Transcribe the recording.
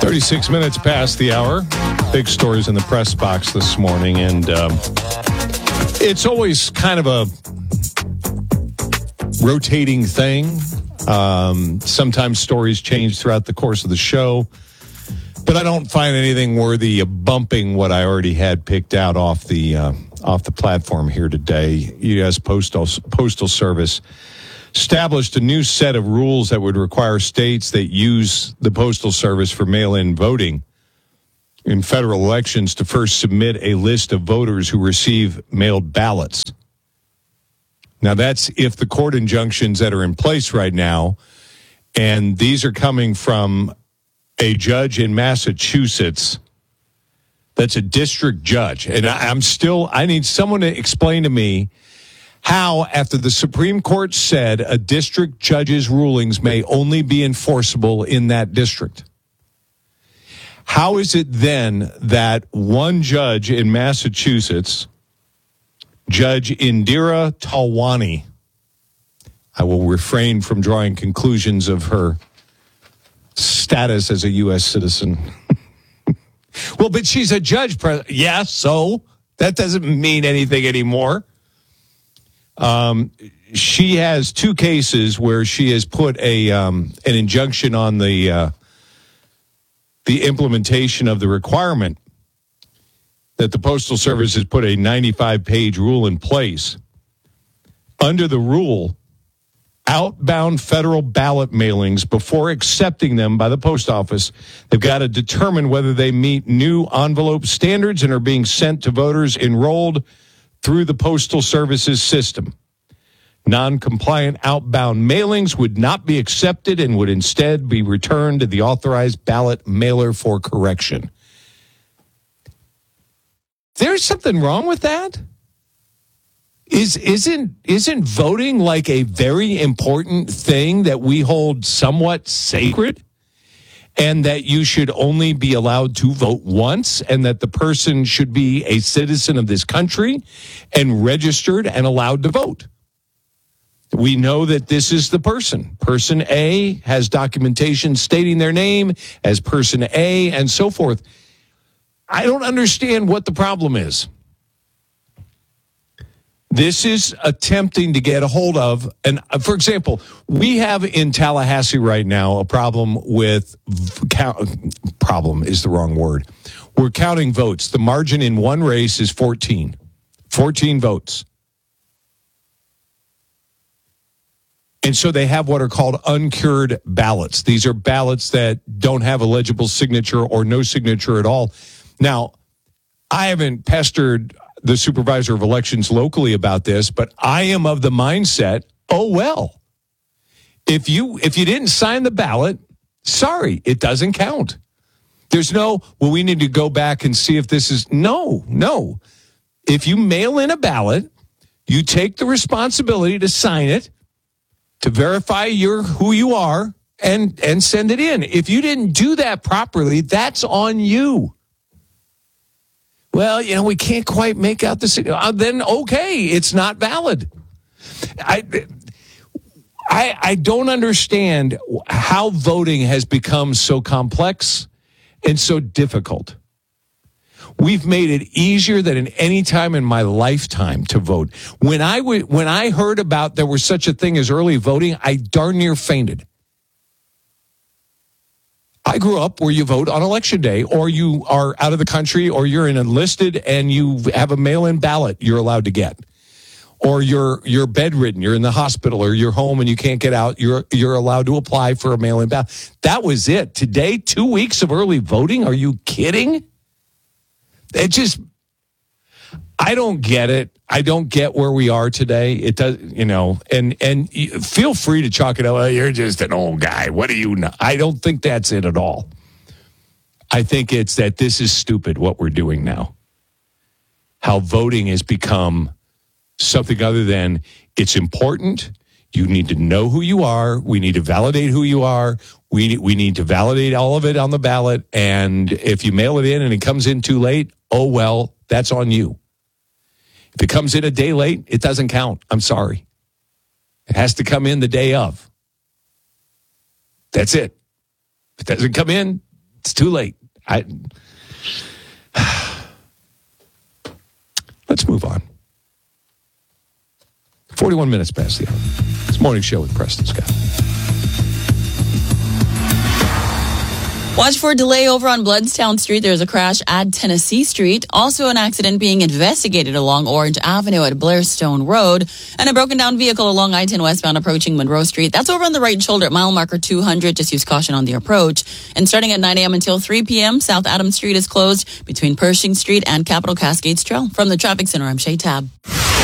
36 minutes past the hour. Big stories in the press box this morning, and it's always kind of a rotating thing. Sometimes stories change throughout the course of the show, but I don't find anything worthy of bumping what I already had picked out off the platform here today. U.S. Postal Service established a new set of rules that would require states that use the Postal Service for mail-in voting in federal elections to first submit a list of voters who receive mailed ballots. Now, that's if the court injunctions that are in place right now, and these are coming from a judge in Massachusetts that's a district judge. And I need someone to explain to me how, after the Supreme Court said a district judge's rulings may only be enforceable in that district, how is it then that one judge in Massachusetts, Judge Indira Talwani, I will refrain from drawing conclusions of her status as a U.S. citizen. Well, but she's a judge. Yeah, so that doesn't mean anything anymore. She has two cases where she has put an injunction on the implementation of the requirement that the Postal Service has put a 95-page rule in place. Under the rule, outbound federal ballot mailings, before accepting them by the post office, they've got to determine whether they meet new envelope standards and are being sent to voters enrolled through the Postal Service's system. Non-compliant outbound mailings would not be accepted and would instead be returned to the authorized ballot mailer for correction. There's something wrong with that? Isn't voting like a very important thing that we hold somewhat sacred? And that you should only be allowed to vote once, and that the person should be a citizen of this country and registered and allowed to vote. We know that this is the person. Person A has documentation stating their name as person A and so forth. I don't understand what the problem is. This is attempting to get a hold of, and for example, we have in Tallahassee right now a problem with, problem is the wrong word. We're counting votes. The margin in one race is 14 votes. And so they have what are called uncured ballots. These are ballots that don't have a legible signature or no signature at all. Now, I haven't pestered the supervisor of elections locally about this, but I am of the mindset, oh, well, if you didn't sign the ballot, sorry, it doesn't count. There's no, well, we need to go back and see if this is, no. If you mail in a ballot, you take the responsibility to sign it, to verify who you are, and send it in. If you didn't do that properly, that's on you. Well, we can't quite make out the then okay, it's not valid. I don't understand how voting has become so complex and so difficult. We've made it easier than at any time in my lifetime to vote. When I heard about there was such a thing as early voting, I darn near fainted. I grew up where you vote on election day, or you are out of the country, or you're enlisted and you have a mail-in ballot you're allowed to get. Or you're bedridden, you're in the hospital, or you're home and you can't get out, you're allowed to apply for a mail-in ballot. That was it. Today, 2 weeks of early voting? Are you kidding? I don't get it. I don't get where we are today. It does, and feel free to chalk it up. Well, you're just an old guy. What do you know? I don't think that's it at all. I think it's that this is stupid what we're doing now. How voting has become something other than it's important. You need to know who you are. We need to validate who you are. We need to validate all of it on the ballot. And if you mail it in and it comes in too late, oh, well, that's on you. If it comes in a day late, it doesn't count. I'm sorry. It has to come in the day of. That's it. If it doesn't come in, It's too late. Let's move on. 41 minutes past the hour. It's Morning Show with Preston Scott. Watch for a delay over on Bloodstown Street. There's a crash at Tennessee Street. Also an accident being investigated along Orange Avenue at Blairstone Road. And a broken down vehicle along I-10 westbound approaching Monroe Street. That's over on the right shoulder at mile marker 200. Just use caution on the approach. And starting at 9 a.m. until 3 p.m., South Adams Street is closed between Pershing Street and Capitol Cascades Trail. From the Traffic Center, I'm Shay Tab.